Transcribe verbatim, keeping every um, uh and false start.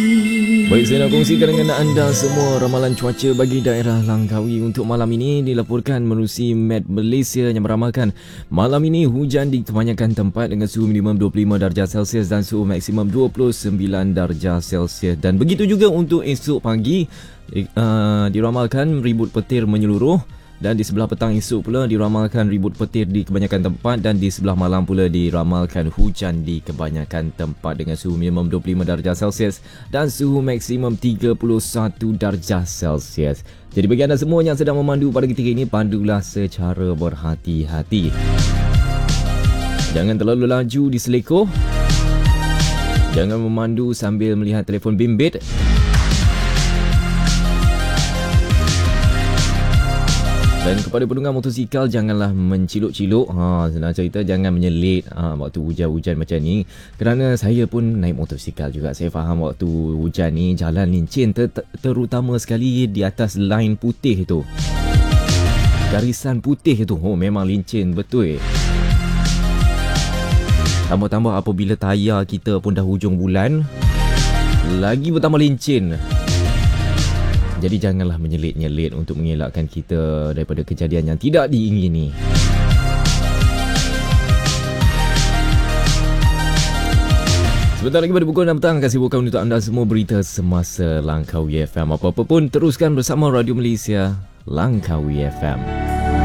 Baik, saya nak kongsikan dengan anda semua ramalan cuaca bagi daerah Langkawi untuk malam ini dilaporkan menerusi Met Malaysia yang meramalkan malam ini hujan di kebanyakan tempat dengan suhu minimum dua puluh lima darjah Celsius dan suhu maksimum dua puluh sembilan darjah Celsius. Dan begitu juga untuk esok pagi uh, diramalkan ribut petir menyeluruh. Dan di sebelah petang esok pula diramalkan ribut petir di kebanyakan tempat dan di sebelah malam pula diramalkan hujan di kebanyakan tempat dengan suhu minimum dua puluh lima darjah Celsius dan suhu maksimum tiga puluh satu darjah Celsius. Jadi bagi anda semua yang sedang memandu pada ketika ini, pandulah secara berhati-hati. Jangan terlalu laju di selekoh. Jangan memandu sambil melihat telefon bimbit. Dan kepada penunggang motosikal, janganlah menciluk-ciluk. Ha, senang cerita, jangan menyelit ha, waktu hujan-hujan macam ni. Kerana saya pun naik motosikal juga. Saya faham waktu hujan ni jalan licin, ter- terutama sekali di atas line putih tu. Garisan putih tu, oh memang licin betul. Tambah-tambah apabila tayar kita pun dah hujung bulan, lagi bertambah licin. Jadi janganlah menyelit-nyelit untuk mengelakkan kita daripada kejadian yang tidak diingini. Sebentar lagi pada pukul enam petang akan sibukkan untuk anda semua berita semasa Langkawi F M. Apa-apa pun teruskan bersama Radio Malaysia Langkawi F M.